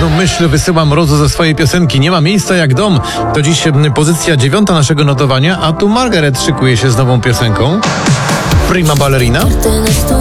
jedną myśl wysyła mrozu ze swojej piosenki. Nie ma miejsca jak dom. To dziś pozycja 9 naszego notowania, a tu Margaret szykuje się z nową piosenką. Prima Ballerina.